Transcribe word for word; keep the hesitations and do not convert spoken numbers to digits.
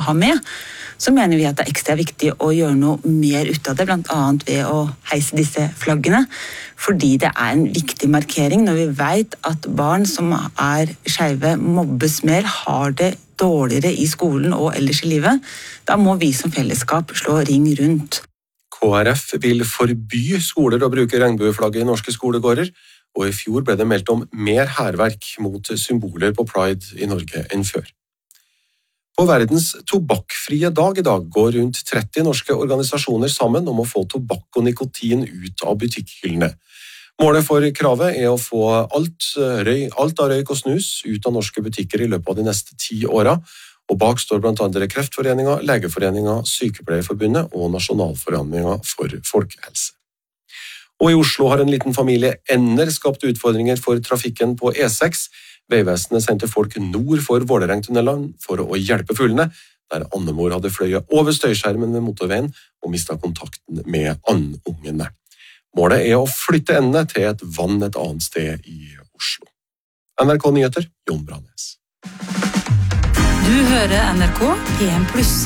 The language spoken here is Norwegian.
ha med, så mener vi at det er ekstra viktig å gjøre noe mer ut av det, blant annet ved å heise disse flaggene, fordi det er en viktig markering når vi vet at barn som er skeive mobbes mer, har det dårligere i skolen og ellers i livet. Da må vi som fellesskap slå ring rundt. K R F vil forby skoler å bruke regnbueflagget i norske skolegårder, og i fjor ble det meldt om mer hærverk mot symboler på Pride i Norge enn før. På verdens tobakkfrie dag i dag går rundt tretti norske organisasjoner sammen om å få tobakk og nikotin ut av butikkhyllene. Målet for kravet er å få alt, røy, alt av røyk og snus ut av norske butikker i løpet av de neste ti åra, og bak står blant annet Kreftforeningen, Legeforeningen, Sykepleierforbundet og Nasjonalforeningen for folkehelse. Og i Oslo har en liten familie ender skapt utfordringer for trafikken på E seks. Veivesenet sendte folk nord for Vålerengtunnelen for å hjelpe fuglene, der andemor hadde fløyet over støyskjermen ved motorveien og mistet kontakten med andungene. Målet er å flytte endene til et vann et annet sted i Oslo. N R K Nyheter, Jon Brannes. Du hører N R K P M pluss.